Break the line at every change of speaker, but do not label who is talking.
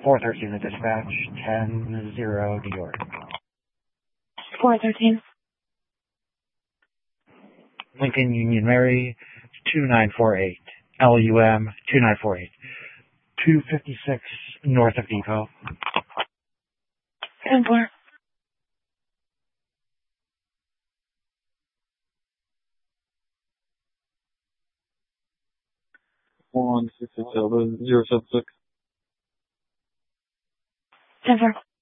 413 the dispatch, 10-0 New York.
413.
Lincoln Union Mary, 2948. LUM 2948. 256 north of Depot.
10-4.
One 67 076.
10-4.